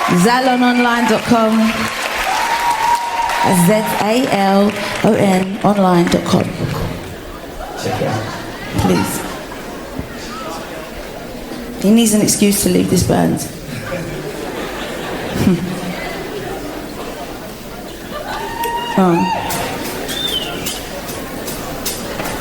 Zalononline.com. ZALON online.com. Check it out. Please. He needs an excuse to leave this band. Oh.